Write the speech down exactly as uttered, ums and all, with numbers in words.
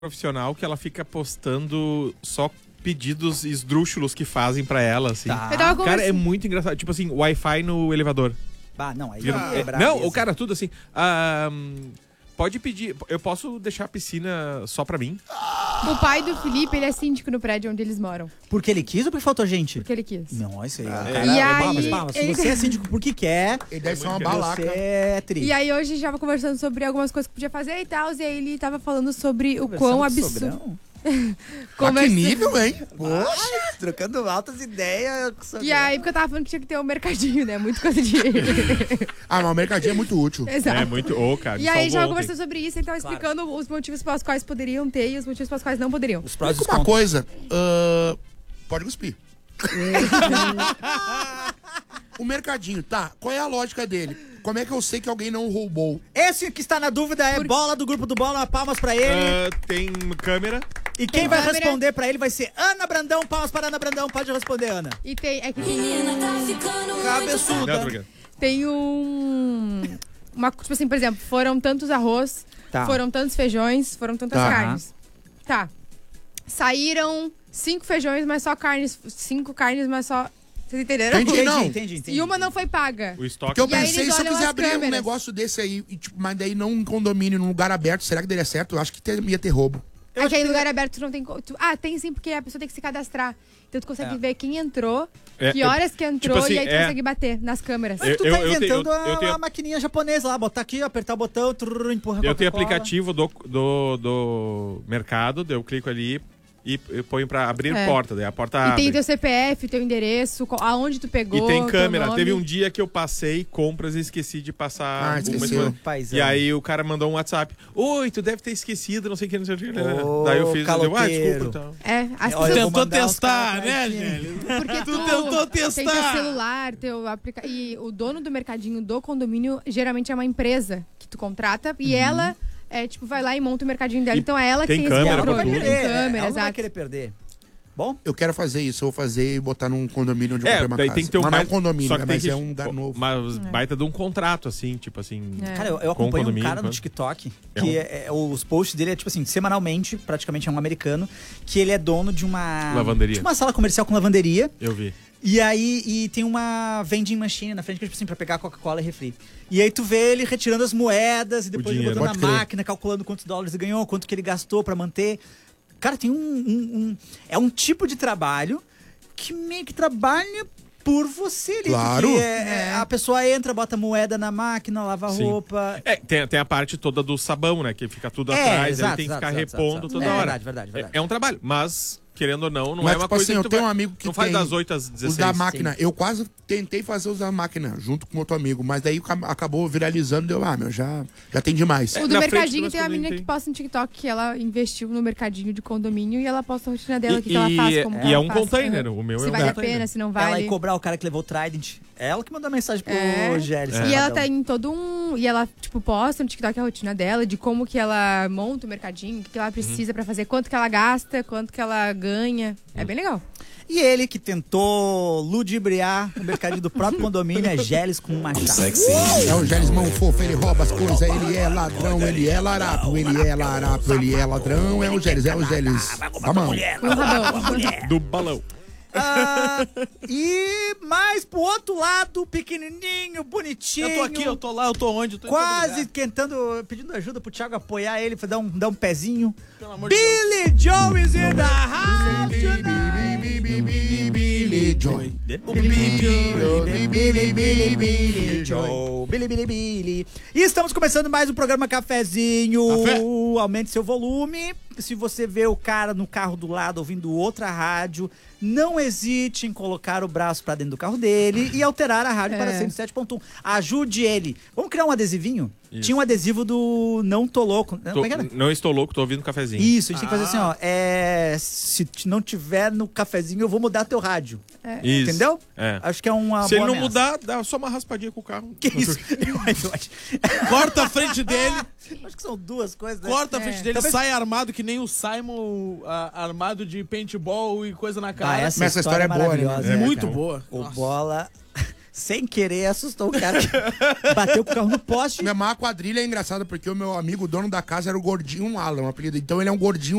profissional que ela fica postando só pedidos esdrúxulos que fazem pra ela, assim. Tá. Cara, é muito engraçado. Tipo assim, Wi-Fi no elevador. Bah, não, aí Vira- vai é, quebrar não, mesmo. o cara tudo assim. ah, hum, pode pedir. Eu posso deixar a piscina só pra mim? O pai do Felipe, ele é síndico no prédio onde eles moram. Porque ele quis ou porque faltou gente? Porque ele quis. Não, isso aí. Ah, cara, E aí, palmas, palmas. Se ele- você é síndico porque quer, Ele deve ser uma muito balaca. você é tri. E aí hoje a gente tava conversando sobre algumas coisas que podia fazer e tal, e aí ele tava falando sobre o Conversando quão com absurdo. sogrão. como Ah, que é- nível, hein? Poxa, trocando altas ideias. com sogrão. E aí, porque eu tava falando que tinha que ter um mercadinho, né? Muito coisa de. Ah, mas o mercadinho é muito útil. Exato. É muito. Ô, cara. me E aí a gente salvou tava ontem. conversando sobre isso, ele tava explicando os motivos pelos quais poderiam ter e os motivos pelos quais não poderiam. Os prós e os Uma contras. coisa, ah, pode cuspir. O mercadinho, tá? Qual é a lógica dele? Como é que eu sei que alguém não roubou? Esse que está na dúvida é Por- bola do grupo do Bola, palmas pra ele. Ah, tem câmera. E quem tem vai câmera. responder pra ele vai ser Ana Brandão. Palmas para Ana Brandão. Pode responder, Ana. E tem, é que tem, Não, Cabeçuda. tô brincando. tem um. Uma, tipo assim, por exemplo, foram tantos arroz, Tá. foram tantos feijões, foram tantas Tá. carnes. Tá. Saíram cinco feijões, mas só carnes. Cinco carnes, mas só. Vocês entenderam? Entendi. não. entendi, entendi. E uma não foi paga. O estoque. Porque eu E aí pensei, eles se eu olham quiser as abrir um câmeras. negócio desse aí, e, tipo, mas daí não em condomínio, num lugar aberto, será que daria certo? Eu acho que ter- ia ter roubo. É que aí em lugar aberto tu não tem. co- tu- ah, tem sim, porque a pessoa tem que se cadastrar. Então tu consegue É. ver quem entrou, É, que eu- horas que entrou, assim, e aí tu é- consegue bater nas câmeras. Mas tu Eu- tá eu- eu tenho- inventando eu a, tenho- a maquininha japonesa lá, botar aqui, apertar o botão, trrr, empurra Eu tenho Coca-Cola. aplicativo do, do, do mercado, daí eu clico ali e eu ponho pra abrir É. porta. Daí a porta E abre. tem teu C P F, teu endereço, qual- aonde tu pegou. E tem teu câmera. nome. Teve um dia que eu passei compras e esqueci de passar. Ah, uma esqueceu. coisa. Paizão. E aí o cara mandou um WhatsApp. Oi, tu deve ter esquecido, não sei o que, não sei o que. Ô, Daí eu fiz, eu dei, ah, caloteiro. desculpa. Então. É, as Olha, pessoas. eu vou Tentou mandar os testar, caras né, aqui. Gélio? Porque Tu tentou testar. Tem teu celular, teu aplica... E o dono do mercadinho do condomínio geralmente é uma empresa que tu contrata e ela é, tipo, vai lá e monta o mercadinho dela. E então é ela que tem tem, câmera esse pra controle. tudo. Tem É, câmera, ela não vai exato. querer perder. Bom, Eu quero fazer isso, eu vou fazer e botar num condomínio onde eu É, comprei uma daí casa. tem que ter um mas não é um baita- condomínio, só que né, tem mas que- é um lugar novo. Mas baita de um contrato, assim, tipo assim. É. cara, eu, eu Com acompanho um condomínio, cara no com- TikTok É que um- é- é- os posts dele é tipo assim, semanalmente, praticamente é um americano, que ele é dono de uma Lavanderia. de uma sala comercial com lavanderia. Eu vi. E aí e tem uma vending machine na frente, que é tipo assim, pra pegar Coca-Cola e refri. E aí tu vê ele retirando as moedas e depois ele dinheiro. botando na Pode crer. máquina, calculando quantos dólares ele ganhou, quanto que ele gastou pra manter. Cara, tem um, um- um- é um tipo de trabalho que meio que trabalha por você ali. Claro. porque é- é, a pessoa entra, bota moeda na máquina, lava a Sim. roupa. É, tem, tem a parte toda do sabão, né? Que fica tudo É, atrás, exato, ele tem que exato, ficar exato, repondo exato. toda É, hora. verdade, verdade, verdade. É, é um trabalho, mas, querendo ou não, não Mas, é uma tipo coisa assim, que eu tu tenho vai- um amigo que não faz tem das oito às dezesseis. Os da máquina. Eu quase tentei fazer os da máquina junto com outro amigo, mas daí ca- acabou viralizando, deu, ah, meu, já, já tem demais. O do na frente mercadinho do tem uma menina masculino que tem. posta no TikTok que ela investiu no mercadinho de condomínio e ela posta a rotina dela, o que, E, que ela faz, e- como e que é ela um faz. container, Uhum. o meu Se é um vale a container. pena, se não Ela vale. ia cobrar o cara que levou o Trident. É ela que mandou a mensagem pro É. Gélis. E ela tem todo um. E ela, tipo, posta no TikTok a rotina dela, de como que ela monta o mercadinho, o que, que ela precisa pra fazer, quanto que ela gasta, quanto que ela ganha. É bem legal. E ele que tentou ludibriar o mercadinho do próprio condomínio é Gélis com um machado. É o Gélis mão fofa, ele rouba as coisas, ele é ladrão, ele é larapo, ele é larapo, ele é ladrão, é o Gélis, é o Gélis. Tá bom. Com o rabão. Do balão. Ah, e mais pro outro lado, pequenininho, bonitinho. Eu tô aqui, eu tô lá, eu tô onde? Eu tô em todo Quase lugar. tentando, pedindo ajuda pro Thiago apoiar ele, pra dar um, dar um pezinho. Pelo amor de Deus. Billy Joe is in the house tonight. Billy Joy. Billy, Billy, Billy, Billy Joe. Billy, Billy, Billy. E estamos começando mais um programa Cafezinho. Café. Aumente seu volume. Se você vê o cara no carro do lado ouvindo outra rádio, não hesite em colocar o braço pra dentro do carro dele e alterar a rádio É. para cento e sete ponto um. Ajude ele. Vamos criar um adesivinho? Isso. Tinha um adesivo do Não Tô Louco. Não, Tô- como é que era? não estou louco, tô ouvindo um cafezinho. Isso, a gente tem que fazer assim, ó. É, se t- não tiver no cafezinho, eu vou mudar teu rádio. Isso. Entendeu? É. Acho que é uma Se ele boa não ameaça. mudar, dá só uma raspadinha com o carro. Que isso? Eu acho, eu acho- Corta a frente dele, acho que são duas coisas, né? corta a É. frente dele, Talvez- sai armado que nem o Simon, ah, armado de paintball e coisa na cara. Ah, essa, Mas essa história é boa, né? maravilhosa, É, né, muito cara? boa. O Nossa. Bola... sem querer, assustou o cara. Bateu com o carro no poste. Minha má quadrilha é engraçada porque o meu amigo, o dono da casa, era o gordinho Alan, o apelido. Então ele é um gordinho